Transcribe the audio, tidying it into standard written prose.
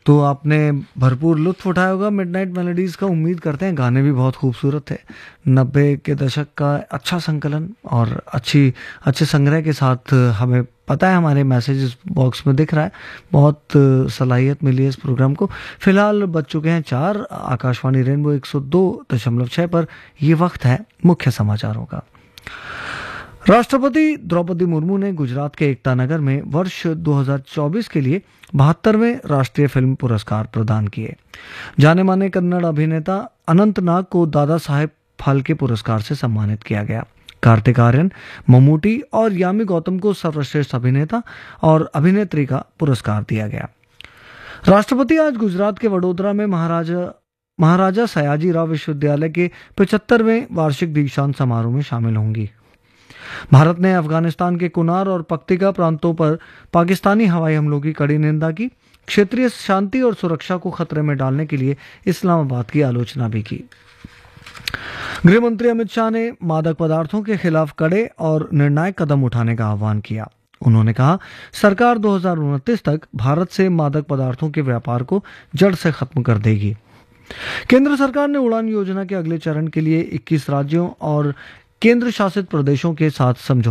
तो आपने भरपूर लुत्फ उठाया होगा मिडनाइट मेलोडीज का। उम्मीद करते हैं गाने भी बहुत खूबसूरत थे। 90 के दशक का अच्छा संकलन और अच्छे संग्रह के साथ हमें पता है, हमारे मैसेजेस बॉक्स में दिख रहा है, बहुत सलाहियत मिली है इस प्रोग्राम को। फिलहाल बज चुके हैं 4। आकाशवाणी रेनबो 102.6 पर ये वक्त है मुख्य समाचारों का। राष्ट्रपति द्रौपदी मुर्मू ने गुजरात के एकता नगर में वर्ष 2024 के लिए 72वें राष्ट्रीय फिल्म पुरस्कार प्रदान किए। जाने माने कन्नड़ अभिनेता अनंत नाग को दादा साहेब फाल्के पुरस्कार से सम्मानित किया गया। कार्तिक आर्यन, ममूटी और यामी गौतम को सर्वश्रेष्ठ अभिनेता और अभिनेत्री का पुरस्कार दिया गया। राष्ट्रपति आज गुजरात के वडोदरा में महाराजा सयाजी राव विश्वविद्यालय के 75वें वार्षिक दीक्षांत समारोह में शामिल होंगी। भारत ने अफगानिस्तान के कुनार और पक्तिका प्रांतों पर पाकिस्तानी हवाई हमलों की कड़ी निंदा की। क्षेत्रीय शांति और सुरक्षा को खतरे में डालने के लिए इस्लामाबाद की आलोचना भी की। गृह मंत्री अमित शाह ने मादक पदार्थों के खिलाफ कड़े और निर्णायक कदम उठाने का आह्वान किया। उन्होंने कहा, सरकार 2029 तक भारत से मादक पदार्थों के व्यापार को जड़ से खत्म कर देगी। केंद्र सरकार ने उड़ान योजना के अगले चरण के लिए 21 राज्यों और केंद्र शासित प्रदेशों के साथ समझौता